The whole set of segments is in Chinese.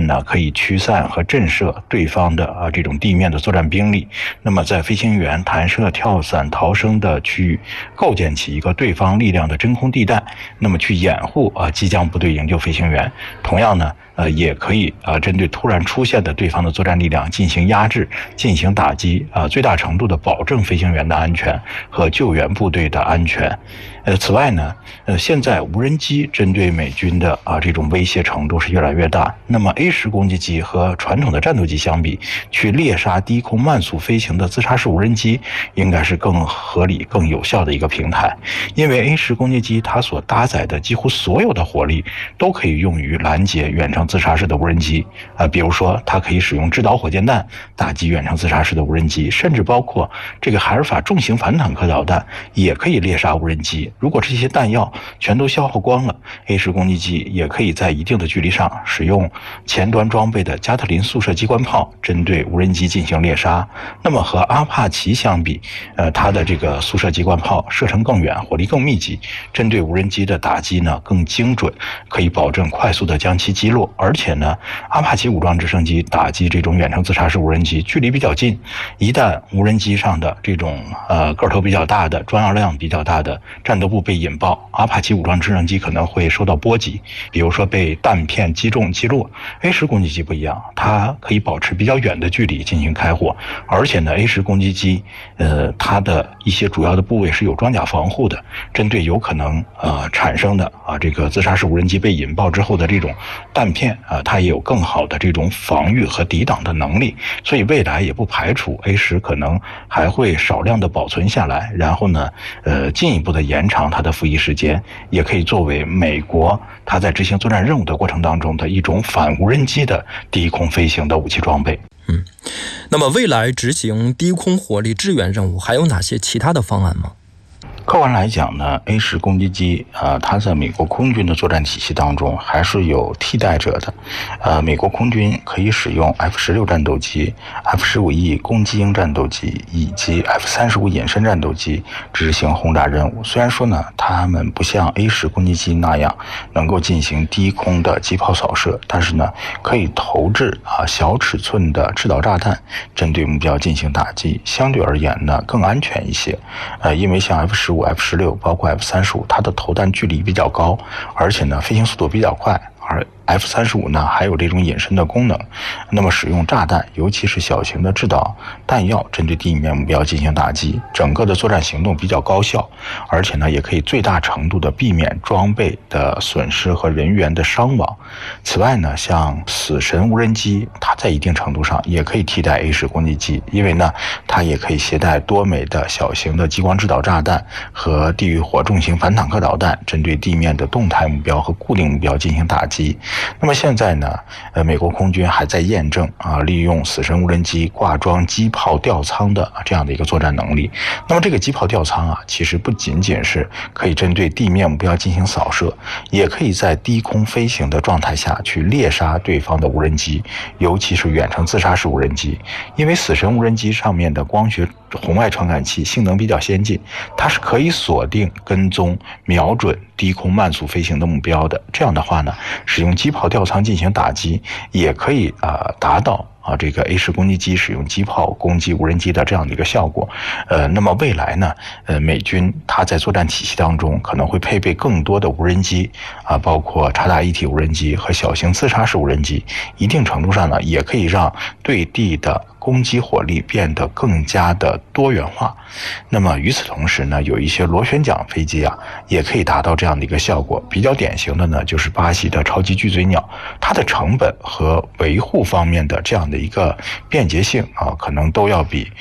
呢可以驱散和震慑对方的这种地面的作战兵力。那么在飞行员弹射、跳伞、逃生的区域构建起一个对方力量的真空地带，那么去掩护即将部队营救飞行员。同样呢也可以针对突然出现的对方的作战力量进行压制、进行打击，最大程度的保证飞行员的安全和救援部队的安全。此外呢，现在无人机针对美军的这种威胁程度是越来越大。那么 A10攻击机和传统的战斗机相比，去猎杀低空慢速飞行的自杀式无人机，应该是更合理、更有效的一个平台。因为 A10攻击机它所搭载的几乎所有的火力都可以用于拦截远程自杀式的无人机比如说它可以使用制导火箭弹打击远程自杀式的无人机，甚至包括这个海尔法重型反坦克导弹也可以猎杀无人机。如果这些弹药全都消耗光了， A10攻击机也可以在一定的距离上使用前端装备的加特林速射机关炮针对无人机进行猎杀。那么和阿帕奇相比，它的这个速射机关炮射程更远，火力更密集，针对无人机的打击呢更精准，可以保证快速的将其击落。而且呢，阿帕奇武装直升机打击这种远程自杀式无人机距离比较近，一旦无人机上的这种个头比较大的、装药量比较大的战斗部被引爆，阿帕奇武装直升机可能会受到波及，比如说被弹片击中击落。A10攻击机不一样，它可以保持比较远的距离进行开火，而且呢 A10攻击机它的一些主要的部位是有装甲防护的，针对有可能产生的这个自杀式无人机被引爆之后的这种弹片它也有更好的这种防御和抵挡的能力。所以未来也不排除 A10可能还会少量的保存下来，然后呢进一步的延长它的服役时间，也可以作为美国它在执行作战任务的过程当中的一种反无人机的低空飞行的武器装备。 那么未来执行低空火力支援任务还有哪些其他的方案吗？ 客观来讲呢 ，A10攻击机它在美国空军的作战体系当中还是有替代者的。美国空军可以使用 F-16战斗机、F-15E 攻击鹰战斗机以及 F-35隐身战斗机执行轰炸任务。虽然说呢，它们不像 A10攻击机那样能够进行低空的机炮扫射，但是呢，可以投掷小尺寸的制导炸弹，针对目标进行打击。相对而言呢，更安全一些。因为像 F-15、F-16包括 F-35，它的投弹距离比较高，而且呢飞行速度比较快，而F-35呢还有这种隐身的功能，那么使用炸弹，尤其是小型的制导弹药，针对地面目标进行打击，整个的作战行动比较高效，而且呢也可以最大程度的避免装备的损失和人员的伤亡。此外呢，像死神无人机，它在一定程度上也可以替代 A10攻击机，因为呢它也可以携带多枚的小型的激光制导炸弹和地狱火重型反坦克导弹，针对地面的动态目标和固定目标进行打击。那么现在呢，美国空军还在验证利用死神无人机挂装机炮吊舱的这样的一个作战能力。那么这个机炮吊舱其实不仅仅是可以针对地面目标进行扫射，也可以在低空飞行的状态下去猎杀对方的无人机，尤其是远程自杀式无人机。因为死神无人机上面的光学红外传感器性能比较先进，它是可以锁定、跟踪、瞄准低空慢速飞行的目标的。这样的话呢，使用机炮吊舱进行打击，也可以达到这个 A10攻击机使用机炮攻击无人机的这样的一个效果。那么未来呢，美军它在作战体系当中可能会配备更多的无人机包括察打一体无人机和小型自杀式无人机，一定程度上呢，也可以让对地的攻击火力变得更加的多元化。那么与此同时呢，有一些螺旋桨飞机也可以达到这样的一个效果。比较典型的呢，就是巴西的超级巨嘴鸟，它的成本和维护方面的这样的一个便捷性可能都要比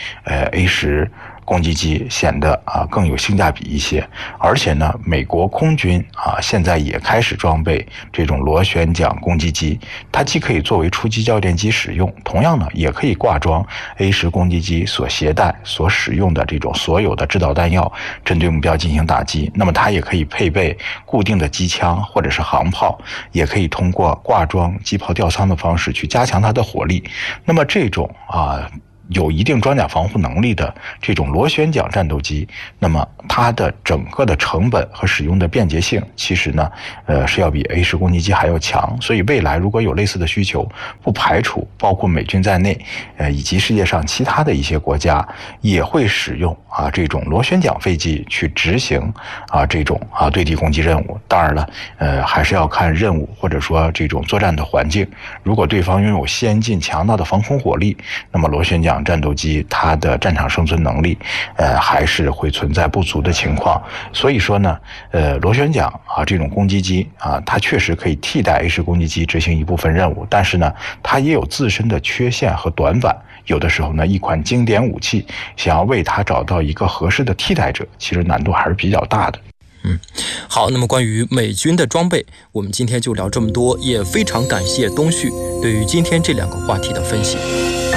A10攻击机显得更有性价比一些。而且呢，美国空军现在也开始装备这种螺旋桨攻击机，它既可以作为出击教练机使用，同样呢也可以挂装 A10攻击机所携带所使用的这种所有的制导弹药，针对目标进行打击。那么它也可以配备固定的机枪或者是航炮，也可以通过挂装机炮吊舱的方式去加强它的火力。那么这种有一定装甲防护能力的这种螺旋桨战斗机，那么它的整个的成本和使用的便捷性，其实呢，是要比 A10攻击机还要强。所以未来如果有类似的需求，不排除包括美军在内，以及世界上其他的一些国家也会使用这种螺旋桨飞机去执行这种对地攻击任务。当然了，还是要看任务或者说这种作战的环境。如果对方拥有先进强大的防空火力，那么螺旋桨战斗机它的战场生存能力，还是会存在不足的情况。所以说呢，螺旋桨这种攻击机它确实可以替代 A10攻击机执行一部分任务，但是呢，它也有自身的缺陷和短板。有的时候呢，一款经典武器想要为它找到一个合适的替代者，其实难度还是比较大的。 好，那么关于美军的装备，我们今天就聊这么多，也非常感谢东旭对于今天这2个话题的分析。